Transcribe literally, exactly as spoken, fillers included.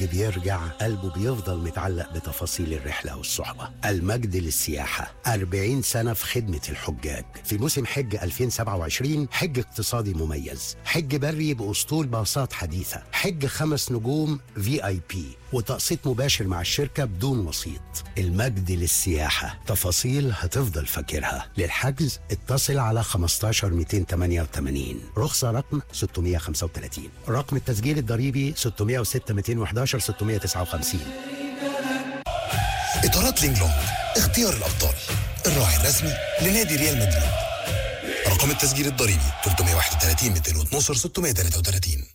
الحج بيرجع قلبه بيفضل متعلق بتفاصيل الرحلة والصحبة. المجد للسياحة، أربعين سنة في خدمة الحجاج. في موسم حج ألفين وسبعة وعشرين حج اقتصادي مميز، حج بري بأسطول باصات حديثة، حج خمس نجوم في اي بي وتقسيط مباشر مع الشركة بدون وسيط. المجد للسياحة، تفاصيل هتفضل فاكرها. للحجز اتصل على خمستاشر مئتين وثمانية وثمانين، رخصة رقم ستمائة وخمسة وثلاثين، رقم التسجيل الضريبي ستمائة وستة مئتين وأحد عشر ستمائة وتسعة وخمسين. إطارات لينجلونج، اختيار الأبطال، الراعي الرسمي لنادي ريال مدريد. رقم التسجيل الضريبي ثلاثمائة وواحد وثلاثين مئتين واثناشر ستمائة وثلاثة وثلاثين.